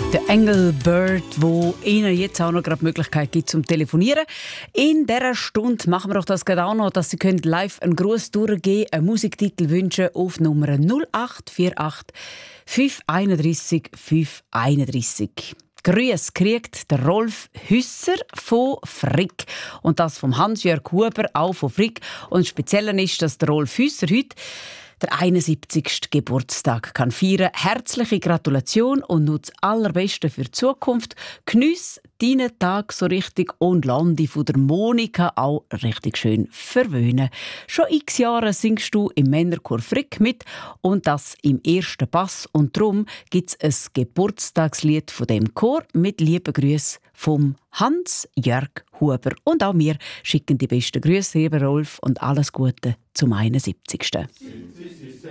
Der Engelbert, wo Ihnen jetzt auch noch gerade die Möglichkeit gibt zum Telefonieren. In dieser Stunde machen wir doch das gerade auch noch, dass Sie können live einen Gruß durchgeben, einen Musiktitel wünschen auf Nummer 0848 531 531. Grüß kriegt der Rolf Hüsser von Frick. Und das vom Hans-Jörg Huber, auch von Frick. Und das Spezielle ist, dass der Rolf Hüsser heute der 71. Geburtstag kann feiern. Herzliche Gratulation und nur das Allerbeste für die Zukunft. Geniess deinen Tag so richtig und Landi von der Monika auch richtig schön verwöhnen. Schon x Jahre singst du im Männerchor Frick mit und das im ersten Pass. Und darum gibt es ein Geburtstagslied von dem Chor mit lieben Grüßen vom Hans-Jörg Huber. Und auch wir schicken die besten Grüße, lieber Rolf, und alles Gute zum 71.